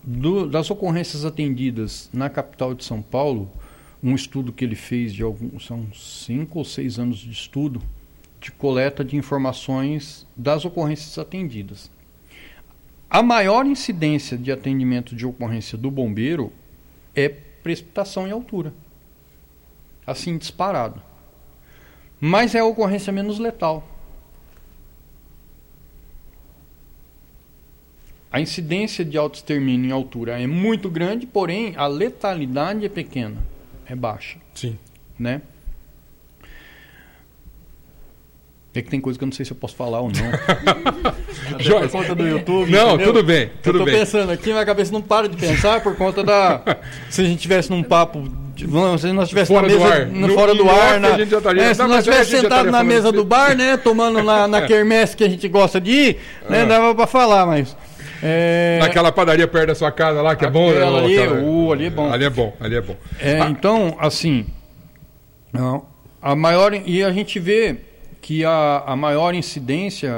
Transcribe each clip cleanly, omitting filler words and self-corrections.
das ocorrências atendidas na capital de São Paulo, um estudo que ele fez são 5 ou 6 anos de estudo, de coleta de informações das ocorrências atendidas. A maior incidência de atendimento de ocorrência do bombeiro é precipitação e altura. Assim, disparado. Mas é a ocorrência menos letal. A incidência de autoextermínio em altura é muito grande, porém a letalidade é pequena, é baixa. Sim. Né? É que tem coisa que eu não sei se eu posso falar ou não. Por conta do YouTube. Não, entendeu? tudo bem. Eu tô pensando aqui, minha cabeça não para de pensar por conta da... Se a gente estivesse num papo... Se nós estivéssemos na mesa... Fora do ar. Se nós estivéssemos sentados na mesa do bar, né? Tomando na quermesse que a gente gosta de ir, né? Dava para falar, mas... Naquela padaria perto da sua casa lá, que é bom, né? Ali é bom. Ali é bom. Então, assim... A maior... E a gente vê que a maior incidência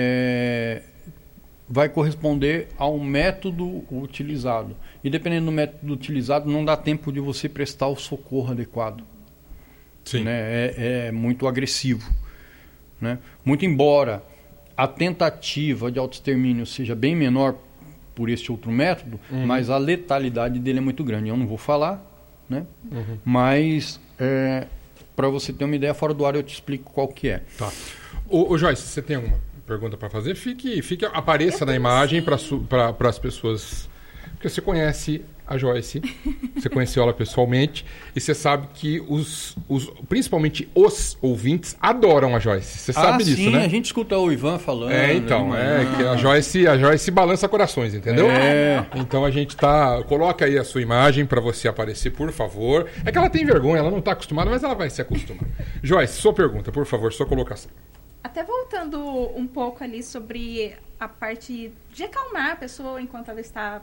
vai corresponder ao método utilizado. E dependendo do método utilizado, não dá tempo de você prestar o socorro adequado. Sim. Né? É muito agressivo. Né? Muito embora a tentativa de autoextermínio seja bem menor por esse outro método, mas a letalidade dele é muito grande. Eu não vou falar, né? Mas... para você ter uma ideia, fora do ar eu te explico qual que é. Tá. Ô Joyce, você tem alguma pergunta para fazer? Apareça na imagem para as pessoas. Porque você conhece a Joyce, você conheceu ela pessoalmente, e você sabe que principalmente os ouvintes adoram a Joyce. Você sabe disso, sim, né? A gente escuta o Ivan falando. Que a Joyce balança corações, entendeu? Então a gente coloca aí a sua imagem para você aparecer, por favor. É que ela tem vergonha, ela não está acostumada, mas ela vai se acostumar. Joyce, sua pergunta, por favor, sua colocação. Até voltando um pouco ali sobre a parte de acalmar a pessoa enquanto ela está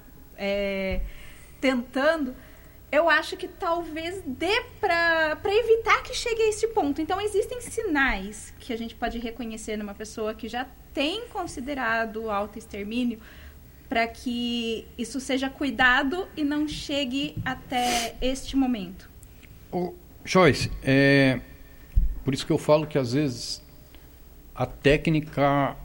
tentando, eu acho que talvez dê para evitar que chegue a esse ponto. Então, existem sinais que a gente pode reconhecer numa pessoa que já tem considerado autoextermínio para que isso seja cuidado e não chegue até este momento. Joyce, por isso que eu falo que às vezes a técnica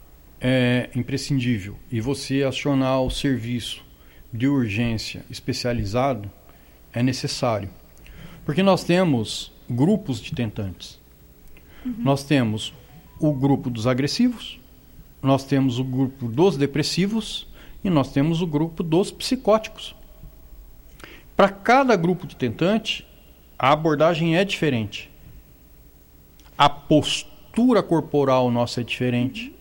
é imprescindível e você acionar o serviço de urgência especializado é necessário. Porque nós temos grupos de tentantes. Nós temos o grupo dos agressivos, nós temos o grupo dos depressivos e nós temos o grupo dos psicóticos. Para cada grupo de tentante, a abordagem é diferente. A postura corporal nossa é diferente.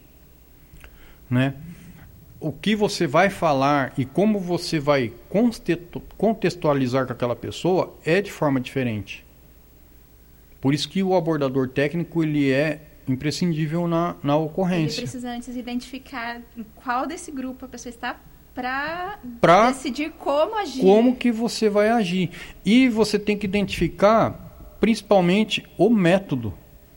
Né? O que você vai falar e como você vai contextualizar com aquela pessoa é de forma diferente. Por isso que o abordador técnico ele é imprescindível na ocorrência. Ele precisa antes identificar em qual desse grupo a pessoa está para decidir como agir. Como que você vai agir. E você tem que identificar principalmente o método.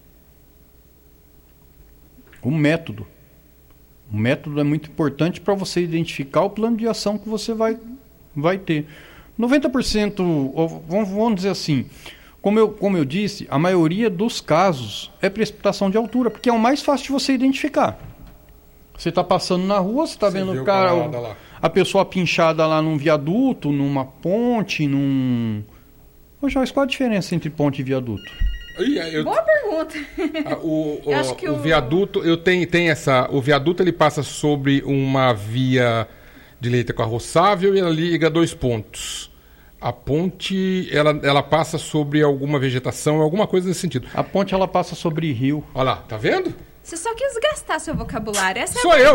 O método. O método é muito importante para você identificar o plano de ação que você vai ter. 90%, vamos dizer assim, como eu disse, a maioria dos casos é precipitação de altura, porque é o mais fácil de você identificar. Você está passando na rua, você está vendo o cara, a pessoa pinchada lá num viaduto, numa ponte, Ô, Joyce, qual a diferença entre ponte e viaduto? Boa pergunta. O viaduto, o viaduto ele passa sobre uma via de letra carroçável e ela liga 2 pontos. A ponte, ela passa sobre alguma vegetação, alguma coisa nesse sentido. A ponte, ela passa sobre rio. Olha lá, tá vendo? Você só quis gastar seu vocabulário, essa Sou é a eu!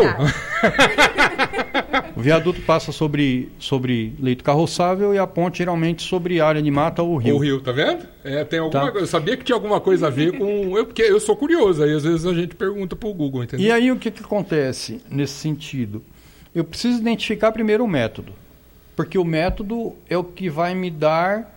O viaduto passa sobre leito carroçável e a ponte geralmente sobre área de mata ou rio. O rio, tá vendo? Tem alguma coisa. Eu sabia que tinha alguma coisa a ver com... Porque eu sou curioso, aí às vezes a gente pergunta pro Google, entendeu? E aí o que acontece nesse sentido? Eu preciso identificar primeiro o método. Porque o método é o que vai me dar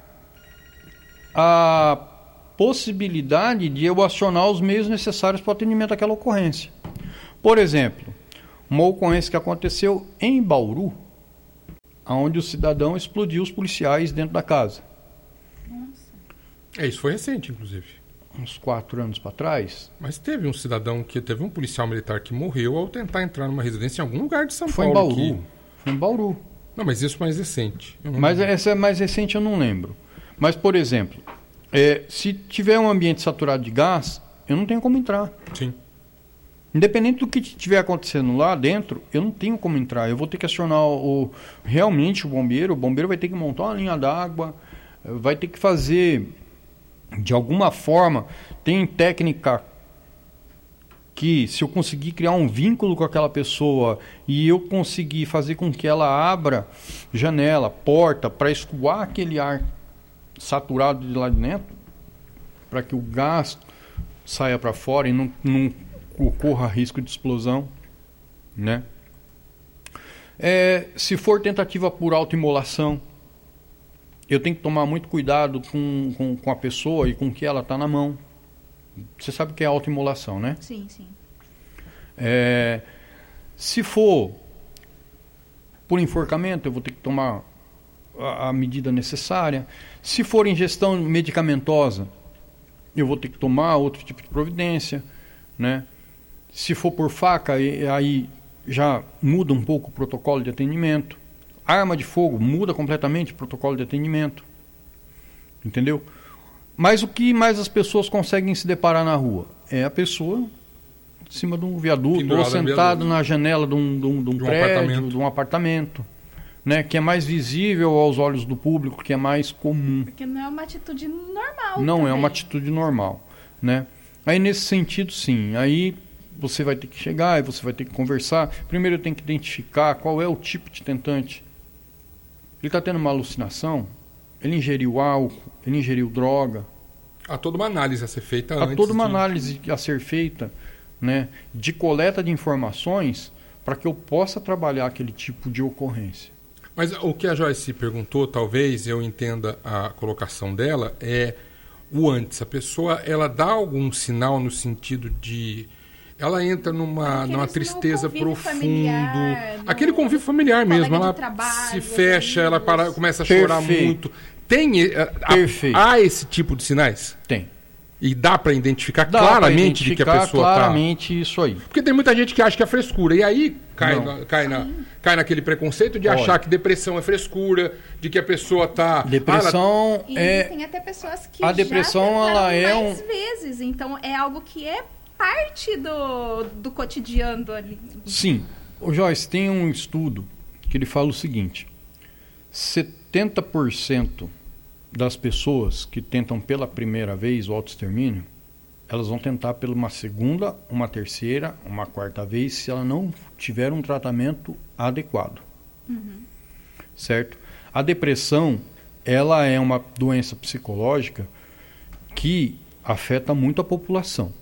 a possibilidade de eu acionar os meios necessários para o atendimento daquela ocorrência. Por exemplo, uma ocorrência que aconteceu em Bauru, onde o cidadão explodiu os policiais dentro da casa. Nossa. Isso foi recente, inclusive. Uns 4 anos para trás. Mas teve um policial militar que morreu ao tentar entrar numa residência em algum lugar de São Foi em Paulo. Bauru. Foi em Bauru. Não, mas isso mais recente. Mas essa mais recente eu não lembro. Mas, por exemplo, se tiver um ambiente saturado de gás, eu não tenho como entrar. Sim. Independente do que estiver acontecendo lá dentro, eu não tenho como entrar. Eu vou ter que acionar realmente o bombeiro. O bombeiro vai ter que montar uma linha d'água, vai ter que fazer, de alguma forma, tem técnica que, se eu conseguir criar um vínculo com aquela pessoa e eu conseguir fazer com que ela abra janela, porta, para escoar aquele ar saturado de lá de dentro, para que o gás saia para fora e não ocorra risco de explosão, né? Se for tentativa por autoimolação, eu tenho que tomar muito cuidado com a pessoa e com o que ela está na mão. Você sabe o que é autoimolação, né? Sim, sim. Se for por enforcamento, eu vou ter que tomar a medida necessária. Se for ingestão medicamentosa, eu vou ter que tomar outro tipo de providência, né? Se for por faca, aí já muda um pouco o protocolo de atendimento. Arma de fogo muda completamente o protocolo de atendimento. Entendeu? Mas o que mais as pessoas conseguem se deparar na rua? É a pessoa em cima de um viaduto, pendurada ou sentado na janela de um prédio, de um apartamento, né? Que é mais visível aos olhos do público, que é mais comum. Porque não é uma atitude normal. Não também. é uma atitude normal, né? Aí, nesse sentido, sim. Aí você vai ter que chegar e você vai ter que conversar. Primeiro eu tenho que identificar qual é o tipo de tentante. Ele está tendo uma alucinação? Ele ingeriu álcool? Ele ingeriu droga? Há toda uma análise a ser feita antes. Há toda uma análise a ser feita, né, de coleta de informações para que eu possa trabalhar aquele tipo de ocorrência. Mas o que a Joyce perguntou, talvez eu entenda a colocação dela, é o antes. A pessoa, ela dá algum sinal no sentido de... Ela entra numa tristeza profunda. Aquele convívio familiar mesmo. Ela se fecha, ela começa a chorar muito. Há esse tipo de sinais? Tem. E dá para identificar claramente de que a pessoa está... claramente isso aí. Porque tem muita gente que acha que é frescura. E aí cai naquele preconceito de achar que depressão é frescura, de que a pessoa está... Depressão E tem até pessoas que a depressão, já ela é mais vezes. Então é algo que é parte do cotidiano ali. Sim. O Joyce, tem um estudo que ele fala o seguinte: 70% das pessoas que tentam pela primeira vez o autoextermínio, elas vão tentar pela uma segunda, uma terceira, uma quarta vez, se ela não tiver um tratamento adequado. Uhum. Certo? A depressão, ela é uma doença psicológica que afeta muito a população.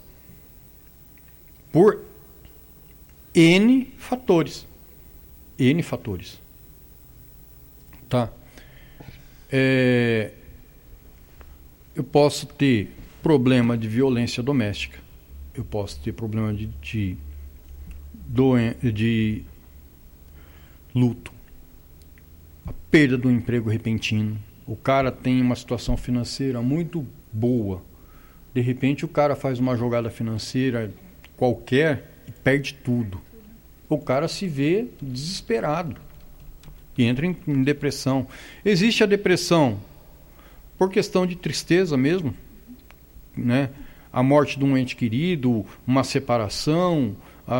Por N fatores. N fatores. Tá? Eu posso ter problema de violência doméstica. Eu posso ter problema de luto. A perda do emprego repentino. O cara tem uma situação financeira muito boa. De repente o cara faz uma jogada financeira qualquer e perde tudo. O cara se vê desesperado e entra em depressão. Existe a depressão por questão de tristeza mesmo, né? A morte de um ente querido, uma separação,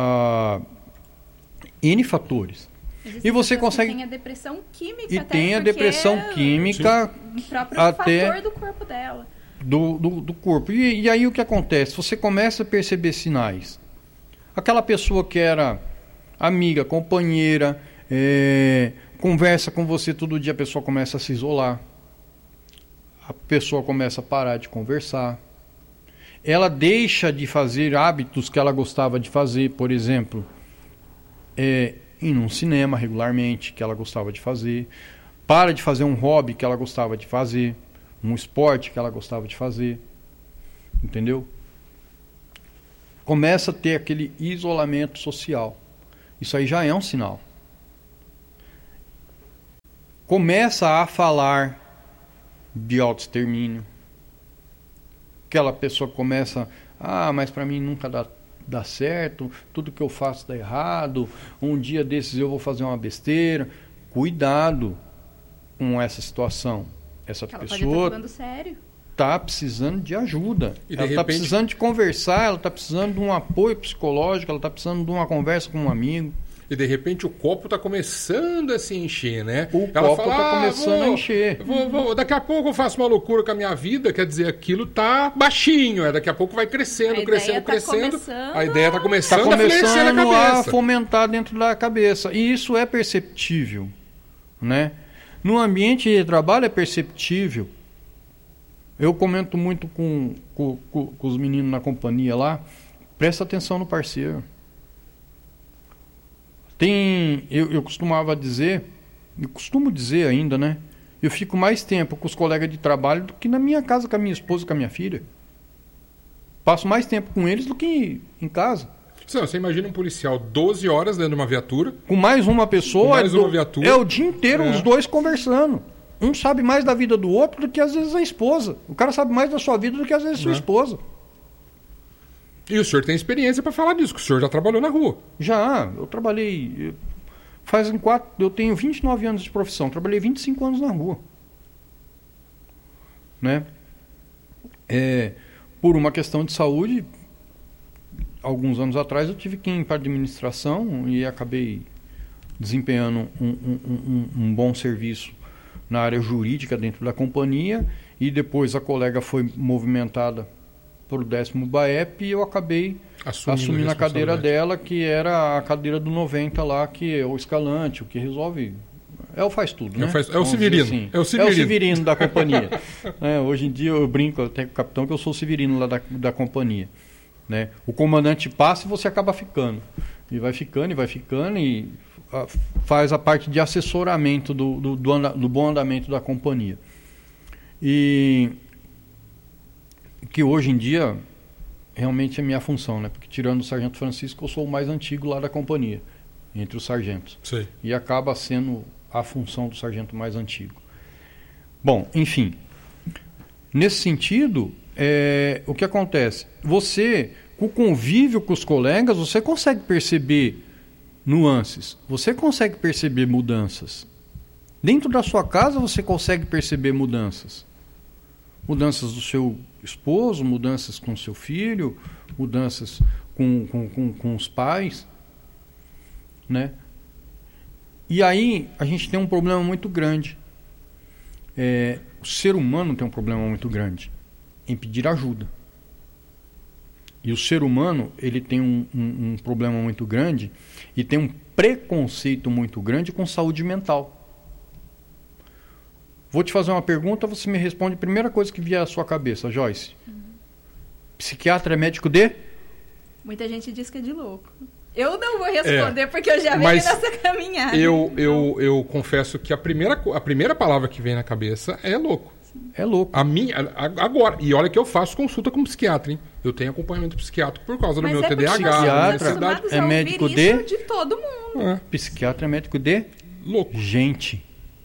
N fatores. E você consegue... Tem a depressão química. E tem a depressão química o próprio até fator do corpo dela. Do corpo. E aí o que acontece? Você começa a perceber sinais. Aquela pessoa que era amiga, companheira, conversa com você todo dia, a pessoa começa a se isolar. A pessoa começa a parar de conversar. Ela deixa de fazer hábitos que ela gostava de fazer, por exemplo, ir num cinema regularmente, que ela gostava de fazer. Para de fazer um hobby que ela gostava de fazer. Um esporte que ela gostava de fazer, entendeu? Começa a ter aquele isolamento social. Isso aí já é um sinal. começa a falar de autoextermínio. Aquela pessoa começa, mas para mim nunca dá certo, tudo que eu faço dá errado, um dia desses eu vou fazer uma besteira. Cuidado com essa situação. Essa Ela pode pessoa estar falando sério. está precisando de ajuda. E, ela está precisando de conversar, ela está precisando de um apoio psicológico, ela está precisando de uma conversa com um amigo. E de repente o copo está começando a se encher, né? Ela copo está começando a encher. Daqui a pouco eu faço uma loucura com a minha vida, quer dizer, aquilo tá baixinho, daqui a pouco vai crescendo. A ideia está começando a fomentar dentro da cabeça. E isso é perceptível, né? No ambiente de trabalho é perceptível. Eu comento muito com os meninos na companhia lá, presta atenção no parceiro. Eu costumo dizer ainda, né? Eu fico mais tempo com os colegas de trabalho do que na minha casa com a minha esposa e com a minha filha. Passo mais tempo com eles do que em casa. Você imagina um policial 12 horas dentro de uma viatura. Com mais uma pessoa, viatura. É o dia inteiro os dois conversando. Um sabe mais da vida do outro do que às vezes a esposa. O cara sabe mais da sua vida do que às vezes a sua esposa. E o senhor tem experiência para falar disso, que o senhor já trabalhou na rua. Já, eu trabalhei... Eu tenho 29 anos de profissão, trabalhei 25 anos na rua. Né? Por uma questão de saúde, alguns anos atrás eu tive que ir para a administração e acabei desempenhando um bom serviço na área jurídica dentro da companhia, e depois a colega foi movimentada para o 10º BAEP e eu acabei assumindo a cadeira dela, que era a cadeira do 90 lá, que é o escalante, o que resolve... o faz tudo, né? É o Severino. Assim. É o Severino da companhia. Hoje em dia eu brinco até com o capitão que eu sou o Severino lá da companhia. Né? O comandante passa e você acaba ficando. E vai ficando e faz a parte de assessoramento do bom andamento da companhia. E que hoje em dia realmente é minha função, né? Porque tirando o Sargento Francisco, eu sou o mais antigo lá da companhia, entre os sargentos. Sim. E acaba sendo a função do sargento mais antigo. Bom, enfim. Nesse sentido, o que acontece? Você, com o convívio com os colegas, você consegue perceber nuances, você consegue perceber mudanças. Dentro da sua casa você consegue perceber mudanças. Mudanças do seu esposo, mudanças com o seu filho, mudanças com os pais, né? E aí a gente tem um problema muito grande. O ser humano tem um problema muito grande em pedir ajuda. E o ser humano, ele tem um problema muito grande e tem um preconceito muito grande com saúde mental. Vou te fazer uma pergunta, você me responde a primeira coisa que vier à sua cabeça, Joyce. Psiquiatra é médico de? Muita gente diz que é de louco. Eu não vou responder porque eu já venho nessa caminhada. Eu confesso que a primeira palavra que vem na cabeça é louco. É louco. Agora, e olha que eu faço consulta com psiquiatra, hein? Eu tenho acompanhamento psiquiátrico por causa do meu TDAH. Psiquiatra é médico de todo mundo. Psiquiatra é médico de? Louco. Gente.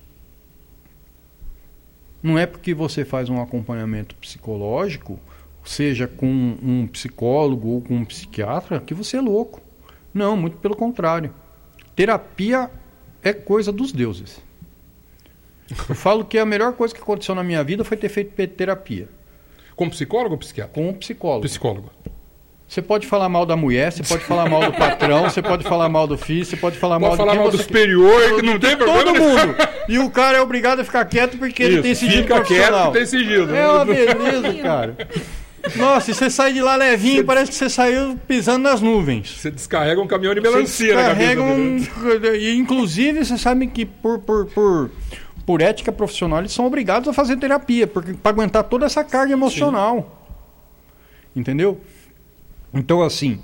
Não é porque você faz um acompanhamento psicológico, seja com um psicólogo ou com um psiquiatra, que você é louco. Não, muito pelo contrário. Terapia é coisa dos deuses. Eu falo que a melhor coisa que aconteceu na minha vida foi ter feito terapia. Com psicólogo ou psiquiatra? Com um psicólogo. Psicólogo. Você pode falar mal da mulher, você pode falar mal do patrão, você pode falar mal do filho, você pode falar mal do superior, que não tem problema. Todo mundo. E o cara é obrigado a ficar quieto porque ele tem sigilo profissional. Fica quieto, tem sigilo. É uma beleza, cara. Nossa, e você sai de lá levinho, parece que você saiu pisando nas nuvens. Você descarrega um caminhão de melancia na cabeça dele. E inclusive, você sabe que por ética profissional, eles são obrigados a fazer terapia, para aguentar toda essa carga emocional. Sim. Entendeu? Então, assim,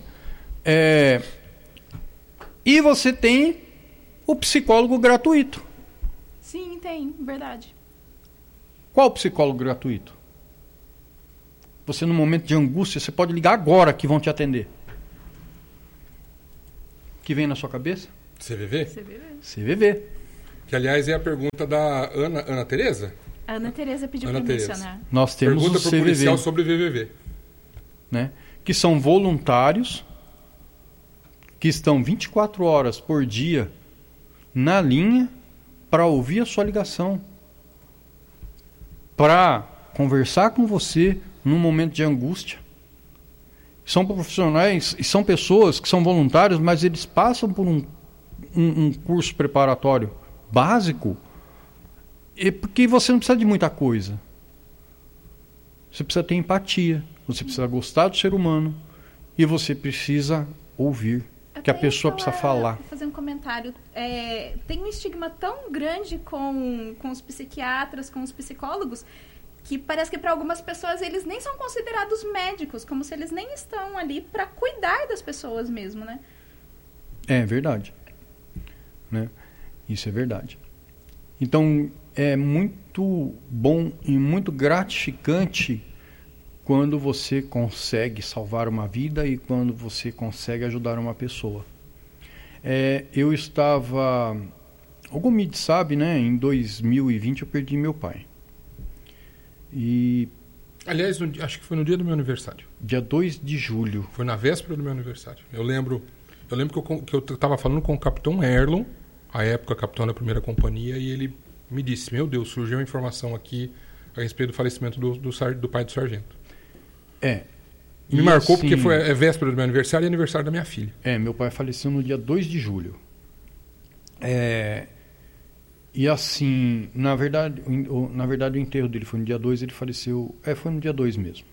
e você tem o psicólogo gratuito. Sim, tem, verdade. Qual psicólogo gratuito? Você, no momento de angústia, você pode ligar agora que vão te atender. Que vem na sua cabeça? CVV? CVV. Que, aliás, é a pergunta da Ana Tereza. A Ana Tereza pediu Ana para Tereza. mencionar. Nós temos Pergunta o para o CVV, policial sobre VVV. né? Que são voluntários que estão 24 horas por dia na linha para ouvir a sua ligação, para conversar com você num momento de angústia. São profissionais e são pessoas que são voluntários, mas eles passam por um curso preparatório básico, porque você não precisa de muita coisa. Você precisa ter empatia, você precisa gostar do ser humano e você precisa ouvir, que a pessoa precisa falar. Vou fazer um comentário. Tem um estigma tão grande com os psiquiatras, com os psicólogos, que parece que para algumas pessoas eles nem são considerados médicos, como se eles nem estão ali para cuidar das pessoas mesmo, né? É verdade. Né? Isso é verdade. Então, é muito bom e muito gratificante quando você consegue salvar uma vida e quando você consegue ajudar uma pessoa. Eu estava... O Gomide sabe, né? Em 2020 eu perdi meu pai. E... Aliás, acho que foi no dia do meu aniversário. Dia 2 de julho. Foi na véspera do meu aniversário. Eu lembro que eu estava falando com o capitão Erlon, à época capitão da primeira companhia, e ele me disse, meu Deus, surgiu uma informação aqui a respeito do falecimento do pai do sargento. Me marcou assim, porque foi véspera do meu aniversário e aniversário da minha filha. Meu pai faleceu no dia 2 de julho. E assim, na verdade o enterro dele foi no dia 2, ele faleceu... foi no dia 2 mesmo.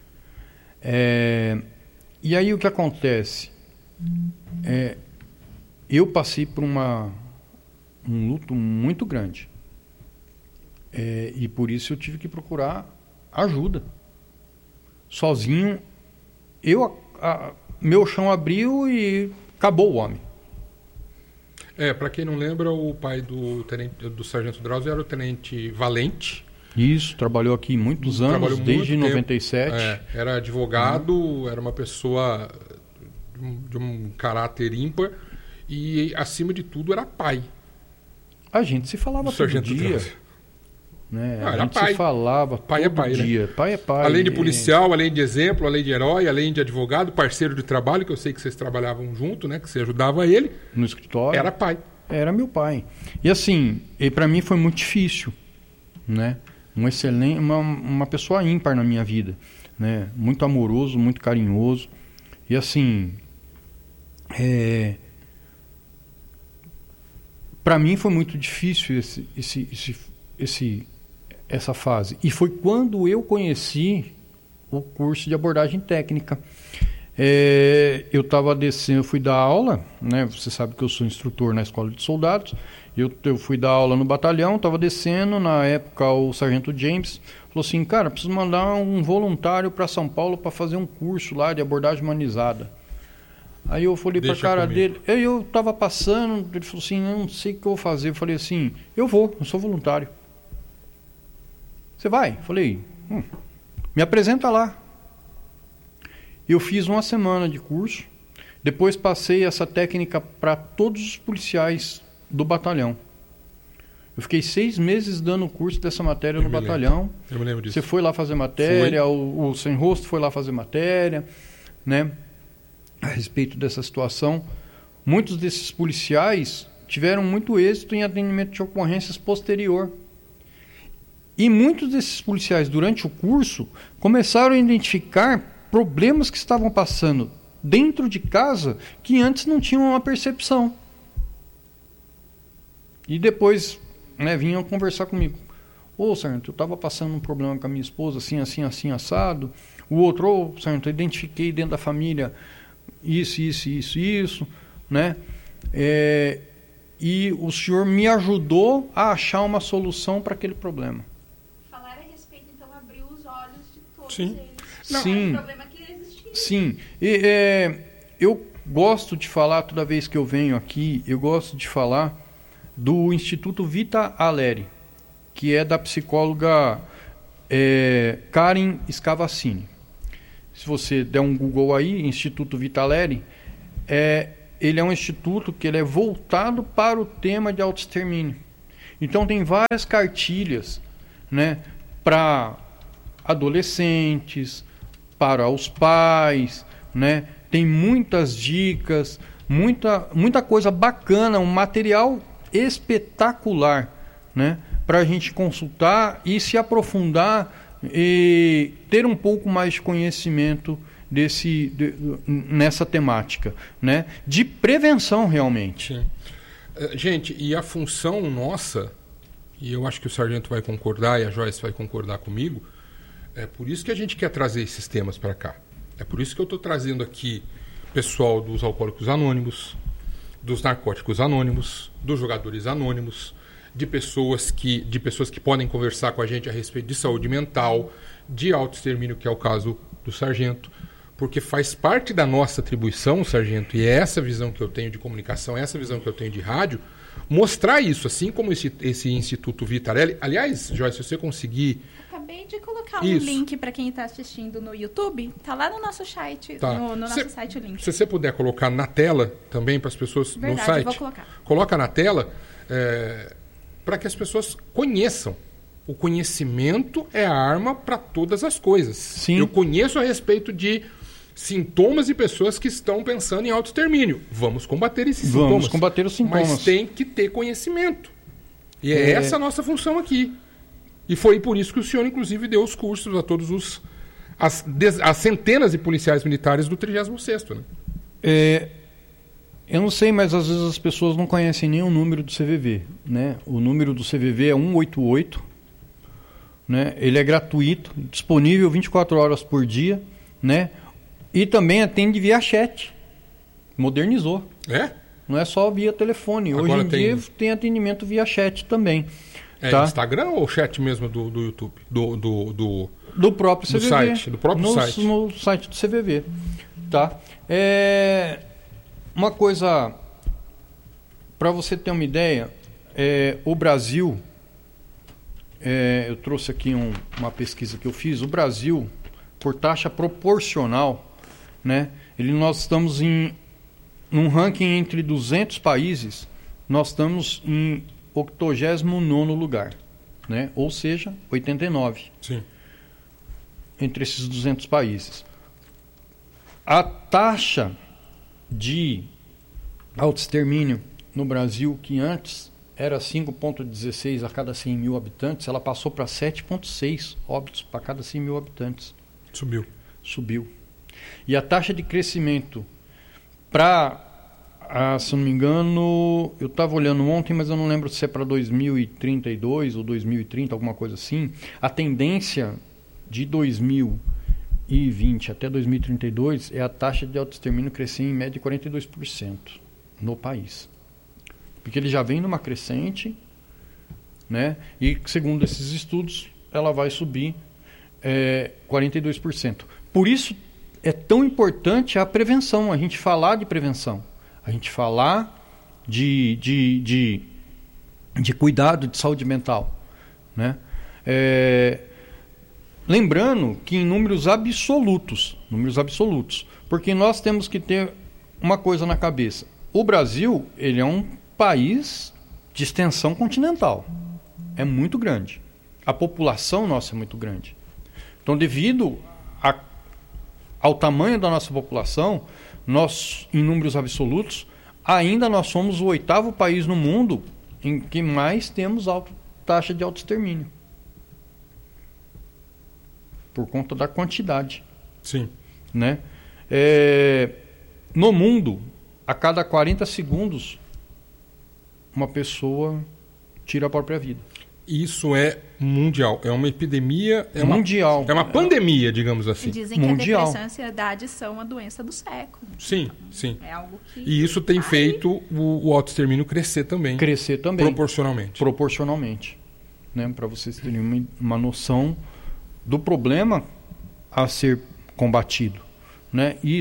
E aí o que acontece? Eu passei por um luto muito grande. E por isso eu tive que procurar ajuda. Sozinho, meu chão abriu e acabou o homem. Para quem não lembra, o pai do sargento Drauzio era o tenente Valente. Isso, trabalhou aqui muitos anos, desde 97. Era advogado, era uma pessoa de um caráter ímpar e, acima de tudo, era pai. A gente se falava todo dia. Né? A gente pai. Se falava pai todo é pai, dia. Né? Pai é pai. Além de policial, além de exemplo, além de herói, além de advogado, parceiro de trabalho, que eu sei que vocês trabalhavam junto, né? Que você ajudava ele. No escritório. Era pai. Era meu pai. E assim, para mim foi muito difícil, né? Uma pessoa ímpar na minha vida, né? Muito amoroso, muito carinhoso. E assim, para mim foi muito difícil essa fase. E foi quando eu conheci o curso de abordagem técnica. Eu estava descendo, eu fui dar aula, né? Você sabe que eu sou instrutor na escola de soldados. Eu fui dar aula no batalhão, estava descendo. Na época, o sargento James falou assim: cara, preciso mandar um voluntário para São Paulo para fazer um curso lá de abordagem humanizada. Aí eu falei para a cara dele, eu estava passando, ele falou assim: eu não sei o que eu vou fazer. Eu falei assim: eu sou voluntário. Você vai? Eu falei: me apresenta lá. Eu fiz 1 semana de curso, depois passei essa técnica para todos os policiais do batalhão. Eu fiquei 6 meses dando curso dessa matéria no batalhão. Eu me lembro disso. Você foi lá fazer matéria, o Sem Rosto foi lá fazer matéria, né? A respeito dessa situação. Muitos desses policiais tiveram muito êxito em atendimento de ocorrências posterior. E muitos desses policiais, durante o curso, começaram a identificar problemas que estavam passando dentro de casa que antes não tinham uma percepção. E depois, né, vinham conversar comigo. Sargento, eu estava passando um problema com a minha esposa, assim, assim, assim, assado. O outro, sargento, eu identifiquei dentro da família isso, né? E o senhor me ajudou a achar uma solução para aquele problema. Falar a respeito, então, abriu os olhos de todos Sim. eles. Sim. Era um problema que existia. Sim. Eu gosto de falar, toda vez que eu venho aqui, eu gosto de falar do Instituto Vita Aleri, que é da psicóloga Karen Scavacini. Se você der um Google aí, Instituto Vita Aleri, ele é um instituto que ele é voltado para o tema de autoextermínio. Então tem várias cartilhas, né, para adolescentes, para os pais, né? Tem muitas dicas, muita coisa bacana, um material espetacular, né, para a gente consultar e se aprofundar e ter um pouco mais de conhecimento nessa temática, né, de prevenção realmente. Sim. Gente, e a função nossa, e eu acho que o Sargento vai concordar e a Joyce vai concordar comigo, é por isso que a gente quer trazer esses temas para cá. É por isso que eu estou trazendo aqui pessoal dos Alcoólicos Anônimos, dos Narcóticos Anônimos, dos Jogadores Anônimos, de pessoas que podem conversar com a gente a respeito de saúde mental, de autoextermínio, que é o caso do Sargento, porque faz parte da nossa atribuição, Sargento, e é essa visão que eu tenho de comunicação, é essa visão que eu tenho de rádio, mostrar isso, assim como esse Instituto Vitarelli. Aliás, Joyce, se você conseguir... Acabei de colocar um link para quem está assistindo no YouTube. Tá lá no nosso site, no nosso site o link. Se você puder colocar na tela também para as pessoas no site. Vou colocar. Coloca na tela para que as pessoas conheçam. O conhecimento é a arma para todas as coisas. Sim. Eu conheço a respeito de sintomas de pessoas que estão pensando em autoextermínio. Vamos combater esses sintomas. Vamos combater os sintomas. Mas tem que ter conhecimento. E é essa a nossa função aqui. E foi por isso que o senhor, inclusive, deu os cursos a todos as centenas de policiais militares do 36º, né? Eu não sei, mas às vezes as pessoas não conhecem nem o número do CVV, né? O número do CVV é 188, né? Ele é gratuito, disponível 24 horas por dia, né? E também atende via chat. Modernizou. Não é só via telefone. Agora hoje em dia tem atendimento via chat também. Tá? Instagram ou chat mesmo do YouTube? Do próprio CVV. Site, do próprio site. No site do CVV. Tá? Uma coisa, para você ter uma ideia, o Brasil, eu trouxe aqui uma pesquisa que eu fiz, o Brasil, por taxa proporcional, né, nós estamos num ranking entre 200 países, nós estamos em 89º lugar, né? Ou seja, 89. Sim. Entre esses 200 países. A taxa de autoextermínio no Brasil, que antes era 5,16 a cada 100 mil habitantes, ela passou para 7,6 óbitos para cada 100 mil habitantes. Subiu. E a taxa de crescimento para... se não me engano, eu estava olhando ontem, mas eu não lembro se é para 2032 ou 2030, alguma coisa assim. A tendência de 2020 até 2032 é a taxa de autoextermínio crescer em média de 42% no país. Porque ele já vem numa crescente, né? E segundo esses estudos, ela vai subir 42%. Por isso é tão importante a prevenção, a gente falar de prevenção. A gente falar de cuidado de saúde mental, né? Lembrando que em números absolutos, porque nós temos que ter uma coisa na cabeça. O Brasil, ele é um país de extensão continental. É muito grande. A população nossa é muito grande. Então, devido ao tamanho da nossa população, nós, em números absolutos, ainda nós somos o 8º país no mundo em que mais temos taxa de autoextermínio. Por conta da quantidade. Sim. Né? No mundo, a cada 40 segundos, uma pessoa tira a própria vida. Isso é mundial. É uma epidemia. Mundial. É uma pandemia, digamos assim. E dizem que mundial. A depressão e a ansiedade são a doença do século. Sim. É algo que... E isso tem feito o autoextermínio crescer também. Proporcionalmente. Né? Para vocês terem uma noção do problema a ser combatido. Né? E